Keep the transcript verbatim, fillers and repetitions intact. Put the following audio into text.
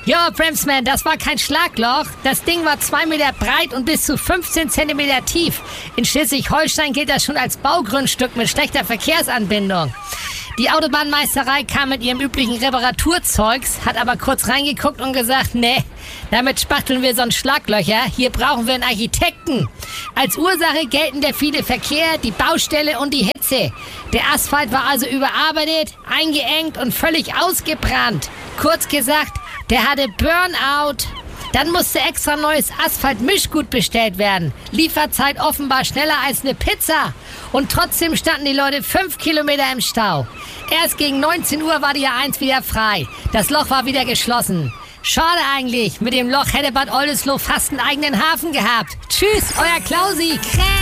Jo, Bremsman, das war kein Schlagloch. Das Ding war zwei Meter breit und bis zu fünfzehn Zentimeter tief. In Schleswig-Holstein gilt das schon als Baugrundstück mit schlechter Verkehrsanbindung. Die Autobahnmeisterei kam mit ihrem üblichen Reparaturzeugs, hat aber kurz reingeguckt und gesagt, nee, damit spachteln wir sonst Schlaglöcher. Hier brauchen wir einen Architekten. Als Ursache gelten der viele Verkehr, die Baustelle und die Hitze. Der Asphalt war also überarbeitet, eingeengt und völlig ausgebrannt. Kurz gesagt, der hatte Burnout. Dann musste extra neues Asphalt-Mischgut bestellt werden. Lieferzeit offenbar schneller als eine Pizza. Und trotzdem standen die Leute fünf Kilometer im Stau. Erst gegen neunzehn Uhr war die A eins wieder frei. Das Loch war wieder geschlossen. Schade eigentlich. Mit dem Loch hätte Bad Oldesloe fast einen eigenen Hafen gehabt. Tschüss, euer Klausi.